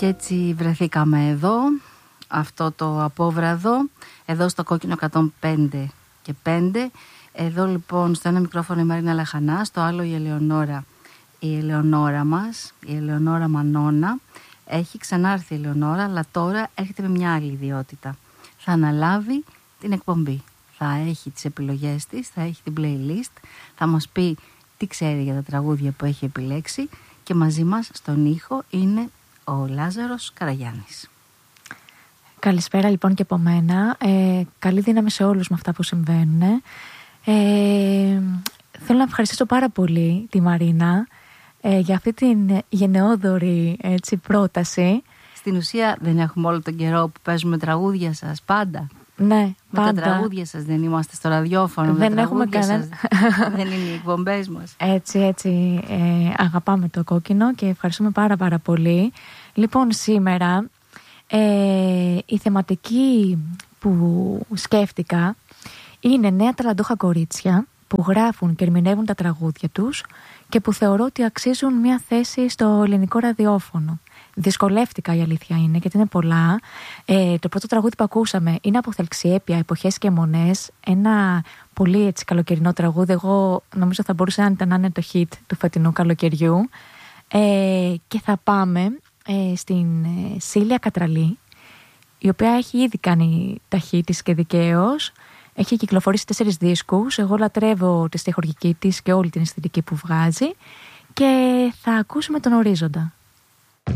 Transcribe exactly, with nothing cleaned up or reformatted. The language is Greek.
Και έτσι βρεθήκαμε εδώ, αυτό το απόβραδο, εδώ στο Κόκκινο εκατόν πέντε και πέντε. Εδώ λοιπόν στο ένα μικρόφωνο η Μαρίνα Λαχανά, στο άλλο η Ελεονόρα, η Ελεονόρα μας, η Ελεονόρα Μανώνα. Έχει ξανάρθει η Ελεονόρα, αλλά τώρα έρχεται με μια άλλη ιδιότητα. Θα αναλάβει την εκπομπή, θα έχει τις επιλογές της, θα έχει την playlist, θα μας πει τι ξέρει για τα τραγούδια που έχει επιλέξει και μαζί μας στον ήχο είναι ο Λάζαρος Καραγιάννης. Καλησπέρα λοιπόν και από μένα. Ε, καλή δύναμη σε όλους με αυτά που συμβαίνουν. Ε, θέλω να ευχαριστήσω πάρα πολύ τη Μαρίνα ε, για αυτή την γενναιόδορη έτσι, πρόταση. Στην ουσία δεν έχουμε όλο τον καιρό που παίζουμε τραγούδια σας πάντα. Ναι, με πάντα. Τα τραγούδια σας δεν είμαστε στο ραδιόφωνο. Δεν με έχουμε κανένα. Δεν είναι οι εκπομπές μας. Έτσι, έτσι. Ε, αγαπάμε το Κόκκινο και ευχαριστούμε πάρα πάρα πολύ. Λοιπόν, σήμερα ε, η θεματική που σκέφτηκα είναι νέα ταλαντούχα κορίτσια που γράφουν και ερμηνεύουν τα τραγούδια τους και που θεωρώ ότι αξίζουν μια θέση στο ελληνικό ραδιόφωνο. Δυσκολεύτηκα, η αλήθεια είναι, γιατί είναι πολλά. Ε, το πρώτο τραγούδι που ακούσαμε είναι από Θελξιέπεια, Εποχές και Μονές. Ένα πολύ έτσι καλοκαιρινό τραγούδι. Εγώ νομίζω θα μπορούσε να ήταν να είναι το hit του φετινού καλοκαιριού. Ε, και θα πάμε ε, στην ε, Σίλια Κατραλή, η οποία έχει ήδη κάνει τα hit της και δικαίως. Έχει κυκλοφορήσει τέσσερις δίσκους. Εγώ λατρεύω τη στιχουργική της και όλη την αισθητική που βγάζει. Και θα ακούσουμε τον Ορίζοντα.